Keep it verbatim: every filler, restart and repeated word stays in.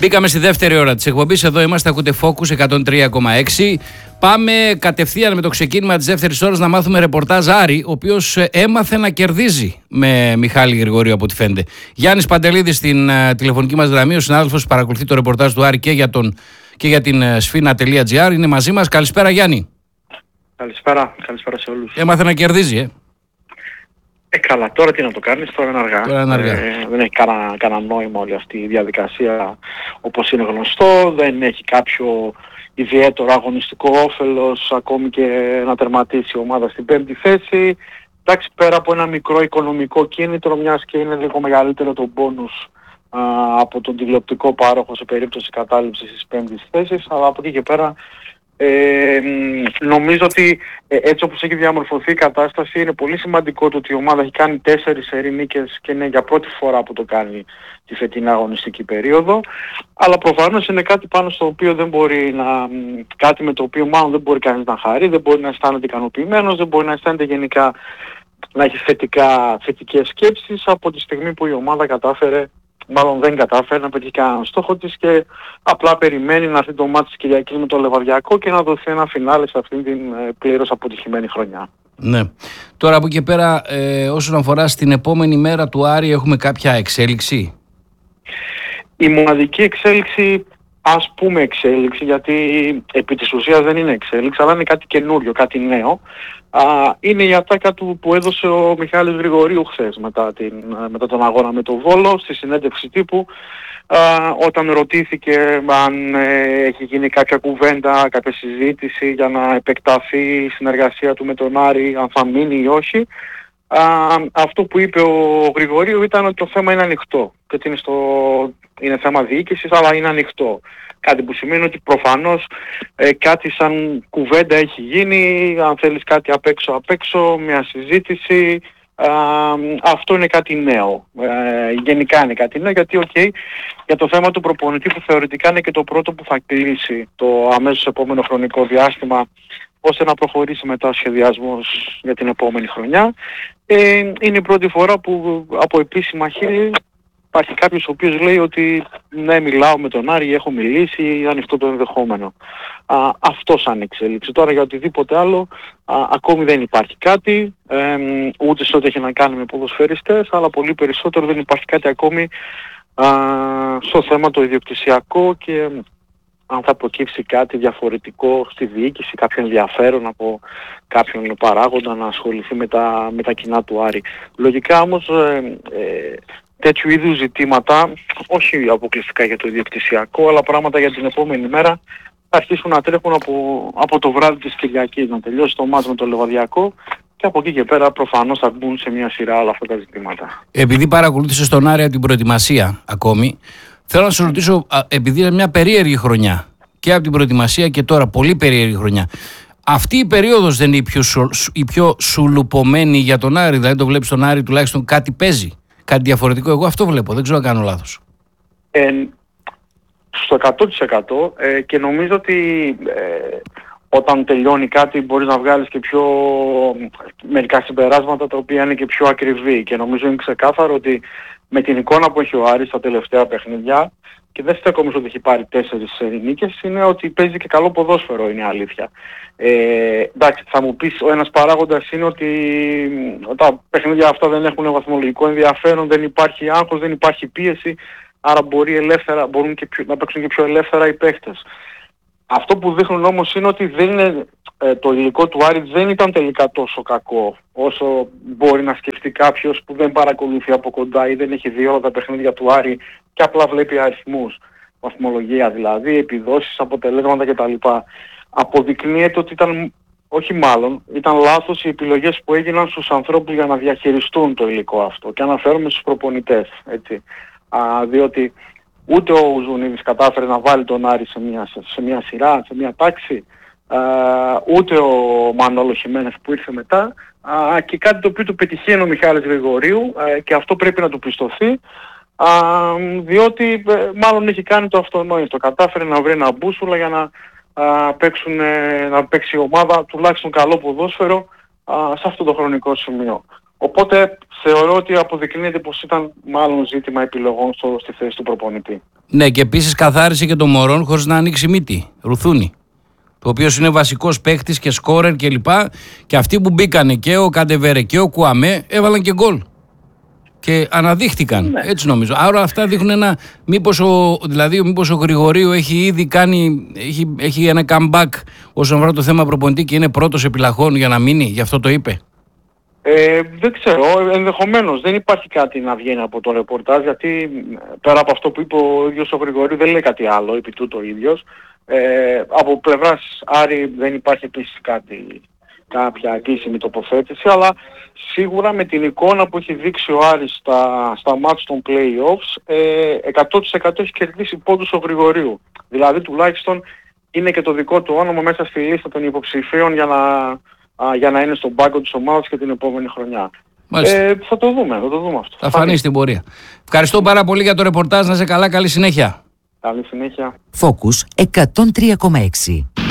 Μπήκαμε στη δεύτερη ώρα της εκπομπής. Εδώ είμαστε, ακούτε Focus εκατόν τρία κόμμα έξι. Πάμε κατευθείαν με το ξεκίνημα της δεύτερης ώρας να μάθουμε ρεπορτάζ Άρη, ο οποίος έμαθε να κερδίζει με Μιχάλη Γρηγορίου από ό,τι φαίνεται. Γιάννης Παντελίδης στην uh, τηλεφωνική μας γραμμή, ο συνάδελφος που παρακολουθεί το ρεπορτάζ του Άρη και για, τον, και για την uh, sfina.gr, είναι μαζί μας. Καλησπέρα Γιάννη. Καλησπέρα, καλησπέρα σε όλους. Έμαθε να κερδίζει, ε. Ε, καλά, τώρα τι να το κάνεις, τώρα είναι αργά. Τώρα είναι αργά. Ε, δεν έχει κανένα, κανένα νόημα όλη αυτή η διαδικασία όπως είναι γνωστό, δεν έχει κάποιο ιδιαίτερο αγωνιστικό όφελος, ακόμη και να τερματίσει η ομάδα στην πέμπτη θέση. Εντάξει, πέρα από ένα μικρό οικονομικό κίνητρο, μιας και είναι λίγο μεγαλύτερο το μπόνους α, από τον τηλεοπτικό πάροχο σε περίπτωση κατάληψης της πέμπτης θέσης, αλλά από εκεί και πέρα Ε, νομίζω ότι ε, έτσι όπως έχει διαμορφωθεί η κατάσταση είναι πολύ σημαντικό το ότι η ομάδα έχει κάνει τέσσερις σερί νίκες και είναι για πρώτη φορά που το κάνει τη φετινή αγωνιστική περίοδο, αλλά προφανώς είναι κάτι πάνω στο οποίο δεν μπορεί να, κάτι με το οποίο μάλλον δεν μπορεί κανείς να χαρεί, δεν μπορεί να αισθάνεται ικανοποιημένος, δεν μπορεί να αισθάνεται γενικά να έχει θετικά, θετικές σκέψεις από τη στιγμή που η ομάδα κατάφερε, μάλλον δεν κατάφερε να πετύχει κανέναν στόχο της και απλά περιμένει να έρθει το μάτι της Κυριακής με το Λεβαδιακό και να δοθεί ένα φινάλε σε αυτήν την ε, πλήρως αποτυχημένη χρονιά. Ναι. Τώρα από εκεί πέρα, ε, όσον αφορά στην επόμενη μέρα του Άρη, έχουμε κάποια εξέλιξη? Η μοναδική εξέλιξη, ας πούμε εξέλιξη, γιατί επί της ουσίας δεν είναι εξέλιξη, αλλά είναι κάτι καινούριο, κάτι νέο, α, είναι η ατάκα του που έδωσε ο Μιχάλης Γρηγορίου χθες μετά, την, μετά τον αγώνα με τον Βόλο, στη συνέντευξη τύπου, α, όταν ρωτήθηκε αν ε, έχει γίνει κάποια κουβέντα, κάποια συζήτηση για να επεκταθεί η συνεργασία του με τον Άρη, αν θα μείνει ή όχι. Α, αυτό που είπε ο Γρηγορίου ήταν ότι το θέμα είναι ανοιχτό και ότι είναι, στο, είναι θέμα διοίκησης, αλλά είναι ανοιχτό. Κάτι που σημαίνει ότι προφανώς ε, κάτι σαν κουβέντα έχει γίνει, αν θέλεις κάτι απ' έξω απ' έξω, μια συζήτηση, α, αυτό είναι κάτι νέο. Ε, γενικά είναι κάτι νέο, γιατί okay, για το θέμα του προπονητή που θεωρητικά είναι και το πρώτο που θα κλείσει το αμέσως επόμενο χρονικό διάστημα, ώστε να προχωρήσει μετά ο σχεδιασμός για την επόμενη χρονιά. Ε, είναι η πρώτη φορά που από επίσημα χείλη υπάρχει κάποιος ο οποίος λέει ότι ναι, μιλάω με τον Άρη, έχω μιλήσει, ανοιχτό το ενδεχόμενο. Α, αυτό σαν εξέλιξη. Τώρα για οτιδήποτε άλλο α, ακόμη δεν υπάρχει κάτι, ε, ούτε σε ό,τι έχει να κάνει με ποδοσφαιριστές, αλλά πολύ περισσότερο δεν υπάρχει κάτι ακόμη α, στο θέμα το ιδιοκτησιακό και αν θα προκύψει κάτι διαφορετικό στη διοίκηση, κάποιο ενδιαφέρον από κάποιον παράγοντα να ασχοληθεί με τα, με τα κοινά του Άρη. Λογικά όμως ε, ε, τέτοιου είδους ζητήματα, όχι αποκλειστικά για το ιδιοκτησιακό, αλλά πράγματα για την επόμενη μέρα, θα αρχίσουν να τρέχουν από, από το βράδυ της Κυριακής, να τελειώσει το μάτς με το Λεβαδιακό και από εκεί και πέρα προφανώς θα μπουν σε μια σειρά όλα αυτά τα ζητήματα. Επειδή παρακολούθησες τον Άρη από την προετοιμασία ακόμη, θέλω να σου ρωτήσω, επειδή είναι μια περίεργη χρονιά και από την προετοιμασία και τώρα, πολύ περίεργη χρονιά, αυτή η περίοδος δεν είναι η πιο, σου, η πιο σουλουπωμένη για τον Άρη? Δηλαδή το βλέπεις τον Άρη τουλάχιστον κάτι παίζει, κάτι διαφορετικό? Εγώ αυτό βλέπω, δεν ξέρω αν κάνω λάθος. Ε, στο εκατό τοις εκατό ε, και νομίζω ότι ε, όταν τελειώνει κάτι μπορείς να βγάλεις και πιο μερικά συμπεράσματα τα οποία είναι και πιο ακριβή, και νομίζω είναι ξεκάθαρο ότι με την εικόνα που έχει ο Άρης στα τελευταία παιχνίδια, και δεν στέκομαι ότι έχει πάρει τέσσερις νίκες, είναι ότι παίζει και καλό ποδόσφαιρο, είναι αλήθεια. Ε, εντάξει, θα μου πεις, ο ένας παράγοντας είναι ότι τα παιχνίδια αυτά δεν έχουν βαθμολογικό ενδιαφέρον, δεν υπάρχει άγχος, δεν υπάρχει πίεση, άρα μπορεί ελεύθερα, μπορούν και πιο, να παίξουν και πιο ελεύθερα οι παίχτες. Αυτό που δείχνουν όμως είναι ότι δεν είναι, ε, το υλικό του Άρη δεν ήταν τελικά τόσο κακό όσο μπορεί να σκεφτεί κάποιος που δεν παρακολουθεί από κοντά ή δεν έχει δει όλα τα παιχνίδια του Άρη και απλά βλέπει αριθμούς, βαθμολογία δηλαδή, επιδόσεις, αποτελέσματα κτλ. Αποδεικνύεται ότι ήταν, όχι μάλλον, ήταν λάθος οι επιλογές που έγιναν στους ανθρώπους για να διαχειριστούν το υλικό αυτό, και αναφέρομαι στους προπονητές, έτσι. Α, διότι ούτε ο Ουζουνίδης κατάφερε να βάλει τον Άρη σε μια, σε μια σειρά, σε μια τάξη, α, ούτε ο Μανόλο Χιμένες που ήρθε μετά, α, και κάτι το οποίο του πετυχαίνει ο Μιχάλης Γρηγορίου, α, και αυτό πρέπει να του πιστωθεί, α, διότι α, μάλλον έχει κάνει το αυτονόητο, κατάφερε να βρει ένα μπούσουλα για να, α, παίξουν, να παίξει η ομάδα τουλάχιστον καλό ποδόσφαιρο α, σε αυτό το χρονικό σημείο. Οπότε θεωρώ ότι αποδεικνύεται πως ήταν μάλλον ζήτημα επιλογών στο, στη θέση του προπονητή. Ναι, και επίσης καθάρισε και το Μωρόν χωρίς να ανοίξει μύτη. Ρουθούνη. Το οποίο είναι βασικός παίχτης και σκόρερ και λοιπά. Και αυτοί που μπήκανε, και ο Καντεβέρε και ο Κουαμέ, έβαλαν και γκολ. Και αναδείχτηκαν, ναι. Έτσι νομίζω. Άρα αυτά δείχνουν ένα, μήπως ο, δηλαδή, μήπως ο Γρηγορίου έχει ήδη κάνει, έχει, έχει ένα comeback όσον αφορά το θέμα προπονητή και είναι πρώτος επιλαχών για να μείνει, γι' αυτό το είπε. Ε, δεν ξέρω, ενδεχομένως δεν υπάρχει κάτι να βγαίνει από το ρεπορτάζ, γιατί πέρα από αυτό που είπε ο ίδιος ο Γρηγορίου δεν λέει κάτι άλλο, επί τούτο ο ίδιος. Ε, από πλευράς Άρη δεν υπάρχει επίσης κάτι, κάποια επίσημη τοποθέτηση, αλλά σίγουρα με την εικόνα που έχει δείξει ο Άρης στα, στα μάτς των play-offs, ε, εκατό τοις εκατό έχει κερδίσει πόντους ο Γρηγορίου. Δηλαδή τουλάχιστον είναι και το δικό του όνομα μέσα στη λίστα των υποψηφίων για να, α, για να είναι στον πάγκο της ομάδας και την επόμενη χρονιά. Ε, θα το δούμε, θα το δούμε αυτό. Θα φανεί στην πορεία. Ευχαριστώ πάρα πολύ για το ρεπορτάζ, να είσαι καλά, καλή συνέχεια. Καλή συνέχεια. Focus εκατόν τρία κόμμα έξι.